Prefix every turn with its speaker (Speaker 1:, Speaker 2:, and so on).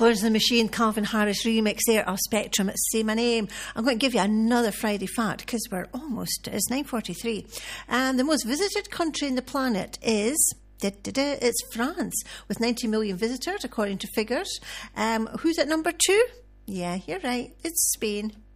Speaker 1: Florence and the Machine, Calvin Harris remix there of Spectrum, Say My Name. I'm going to give you another Friday fact because it's 9:43. And the most visited country in the planet is... It's France, with 90 million visitors, according to figures. Who's at number 2? Yeah, you're right. It's Spain.